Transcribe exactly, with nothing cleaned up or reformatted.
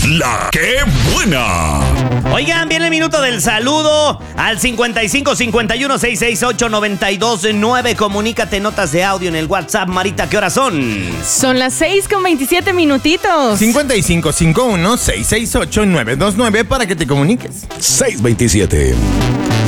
La que buena. Oigan, viene el minuto del saludo al cincuenta y cinco cincuenta y uno seiscientos sesenta y ocho noventa y dos nueve. Comunícate, notas de audio en el WhatsApp. Marita, ¿qué horas son? Son las seis con veintisiete minutitos. cincuenta y cinco cincuenta y uno seiscientos sesenta y ocho nueve dos nueve para que te comuniques. seiscientos veintisiete.